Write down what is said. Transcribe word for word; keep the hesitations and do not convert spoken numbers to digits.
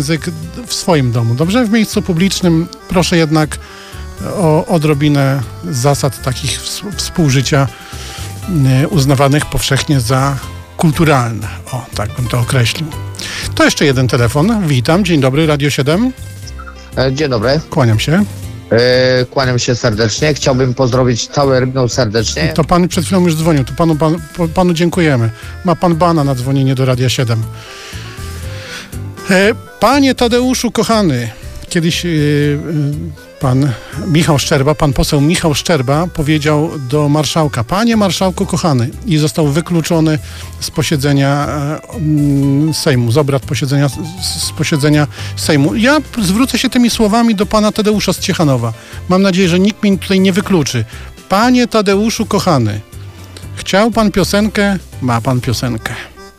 język w swoim domu, dobrze? W miejscu publicznym proszę jednak o odrobinę zasad takich współżycia uznawanych powszechnie za kulturalne. O, tak bym to określił. To jeszcze jeden telefon. Witam. Dzień dobry, Radio siedem. Dzień dobry. Kłaniam się. Yy, kłaniam się serdecznie. Chciałbym pozdrowić całe Rybno serdecznie. To pan przed chwilą już dzwonił. To panu, pan, panu dziękujemy. Ma pan bana na dzwonienie do Radia siedem. E, panie Tadeuszu, kochany, kiedyś yy, pan Michał Szczerba, pan poseł Michał Szczerba powiedział do marszałka: panie marszałku kochany, i został wykluczony z posiedzenia e, Sejmu, z obrad posiedzenia, z, z posiedzenia Sejmu. Ja zwrócę się tymi słowami do pana Tadeusza z Ciechanowa. Mam nadzieję, że nikt mnie tutaj nie wykluczy. Panie Tadeuszu kochany, chciał pan piosenkę, ma pan piosenkę.